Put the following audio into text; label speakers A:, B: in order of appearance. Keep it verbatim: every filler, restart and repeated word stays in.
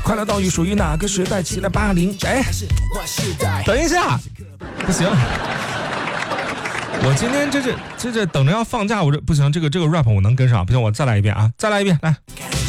A: 快乐岛屿属于哪个时代？起来八零。哎，等一下，不行，我今天这这这这等着要放假，我这不行，这个这个 rap 我能跟上，不行，我再来一遍啊，再来一遍，来。